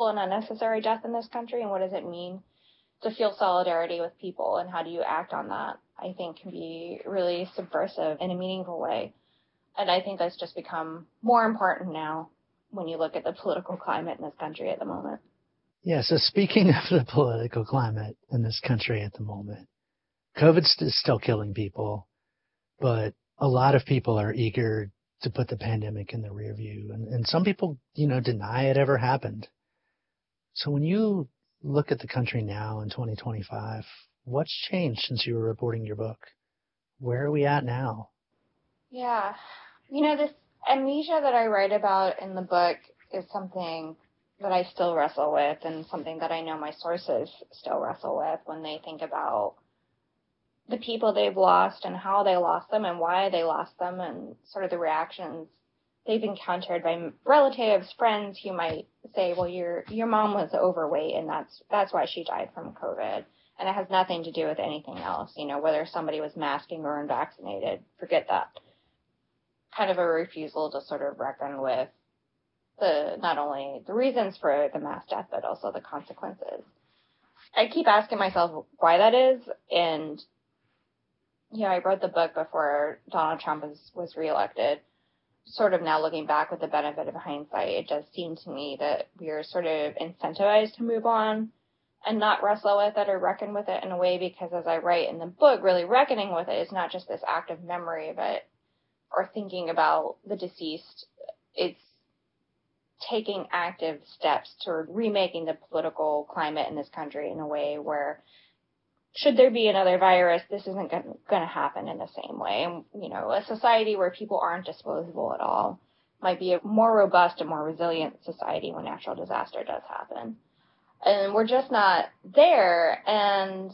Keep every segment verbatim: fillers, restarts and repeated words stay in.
painful and unnecessary death in this country, and what does it mean to feel solidarity with people, and how do you act on that, I think can be really subversive in a meaningful way. And I think that's just become more important now when you look at the political climate in this country at the moment. Yeah, so speaking of the political climate in this country at the moment, COVID is still killing people, but a lot of people are eager to put the pandemic in the rear view. And, and some people, you know, deny it ever happened. So when you look at the country now in twenty twenty-five, what's changed since you were reporting your book? Where are we at now? Yeah. You know, this amnesia that I write about in the book is something that I still wrestle with, and something that I know my sources still wrestle with when they think about the people they've lost and how they lost them and why they lost them, and sort of the reactions they've encountered by relatives, friends who might say, well, your your mom was overweight and that's that's why she died from COVID. And it has nothing to do with anything else. You know, whether somebody was masking or unvaccinated, forget that. Kind of a refusal to sort of reckon with the not only the reasons for the mass death, but also the consequences. I keep asking myself why that is. And, you know, I wrote the book before Donald Trump was, was reelected. Sort of now looking back with the benefit of hindsight, it does seem to me that we are sort of incentivized to move on and not wrestle with it or reckon with it in a way, because as I write in the book, really reckoning with it is not just this act of memory, but or thinking about the deceased. It's taking active steps toward remaking the political climate in this country in a way where, should there be another virus, this isn't going to happen in the same way. And, you know, a society where people aren't disposable at all might be a more robust and more resilient society when natural disaster does happen. And we're just not there. And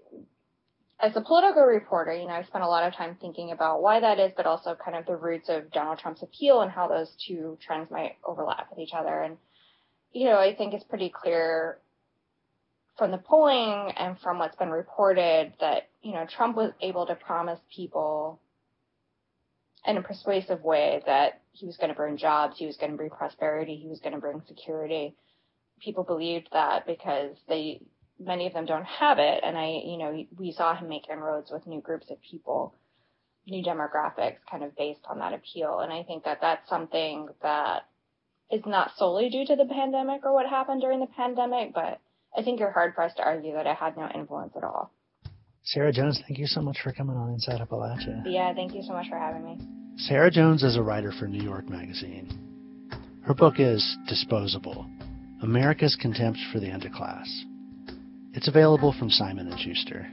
as a political reporter, you know, I've spent a lot of time thinking about why that is, but also kind of the roots of Donald Trump's appeal and how those two trends might overlap with each other. And, you know, I think it's pretty clear from the polling and from what's been reported that, you know, Trump was able to promise people in a persuasive way that he was going to bring jobs, he was going to bring prosperity, he was going to bring security. People believed that because they, many of them don't have it. And I, you know, we saw him make inroads with new groups of people, new demographics kind of based on that appeal. And I think that that's something that is not solely due to the pandemic or what happened during the pandemic, but I think you're hard pressed to argue that it had no influence at all. Sarah Jones, thank you so much for coming on Inside Appalachia. Yeah, thank you so much for having me. Sarah Jones is a writer for New York Magazine. Her book is Disposable: America's Contempt for the Underclass. It's available from Simon and Schuster.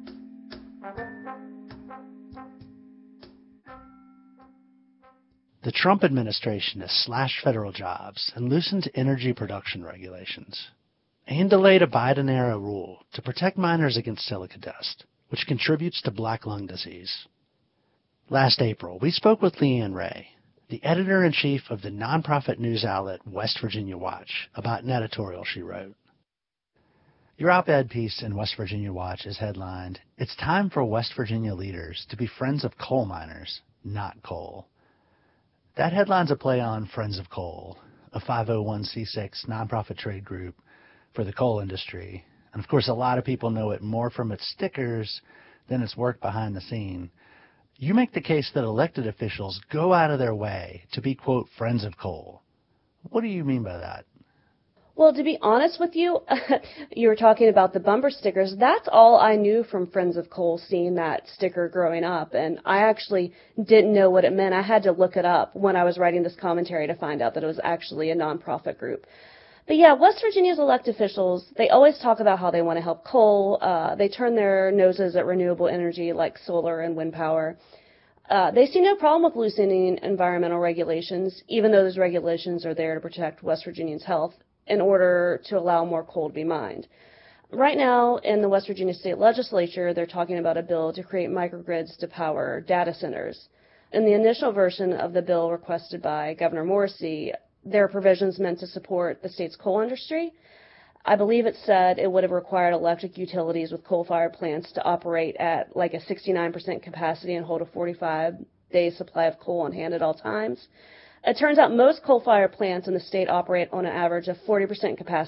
The Trump administration has slashed federal jobs and loosened energy production regulations, and delayed a Biden-era rule to protect miners against silica dust, which contributes to black lung disease. Last April, we spoke with Leanne Ray, the editor-in-chief of the nonprofit news outlet West Virginia Watch, about an editorial she wrote. Your op-ed piece in West Virginia Watch is headlined, "It's time for West Virginia leaders to be friends of coal miners, not coal." That headline's a play on Friends of Coal, a five oh one c six nonprofit trade group for the coal industry. And of course, a lot of people know it more from its stickers than its work behind the scene. You make the case that elected officials go out of their way to be, quote, friends of coal. What do you mean by that? Well, to be honest with you, you were talking about the bumper stickers. That's all I knew from Friends of Coal, seeing that sticker growing up. And I actually didn't know what it meant. I had to look it up when I was writing this commentary to find out that it was actually a nonprofit group. But yeah, West Virginia's elected officials, they always talk about how they want to help coal. Uh, they turn their noses at renewable energy like solar and wind power. Uh, they see no problem with loosening environmental regulations, even though those regulations are there to protect West Virginians' health in order to allow more coal to be mined. Right now, in the West Virginia State Legislature, they're talking about a bill to create microgrids to power data centers. In the initial version of the bill requested by Governor Morrisey, there are provisions meant to support the state's coal industry. I believe it said it would have required electric utilities with coal-fired plants to operate at like a sixty-nine percent capacity and hold a forty-five day supply of coal on hand at all times. It turns out most coal-fired plants in the state operate on an average of forty percent capacity